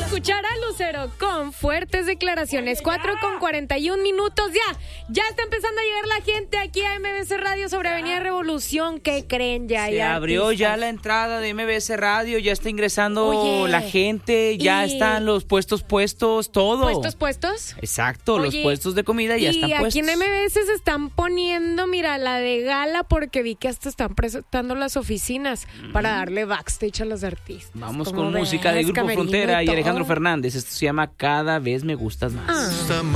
escuchar a Lucero con fuertes declaraciones. 4:41 ya está empezando a llegar la gente aquí a MBC Radio sobre Avenida Revolución. ¿Qué creen? Se abrió ya la entrada de MBC Radio, ya está ingresando la gente, ya están los puestos, todo. ¿Puestos? Exacto, los puestos de comida ya están puestos. Y aquí en MBS se están poniendo, mira, la de gala, porque vi que hasta están presentando las oficinas para darle backstage a los artistas. Vamos con música de Grupo Frontera y Alejandro Fernández. Esto se llama Cada vez me gustas más.